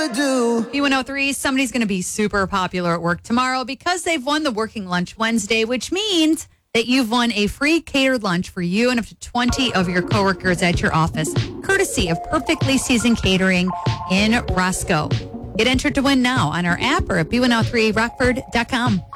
do. B103, somebody's going to be super popular at work tomorrow because they've won the Working Lunch Wednesday, which means that you've won a free catered lunch for you and up to 20 of your coworkers at your office, courtesy of Perfectly Seasoned Catering in Roscoe. Get entered to win now on our app or at b103rockford.com.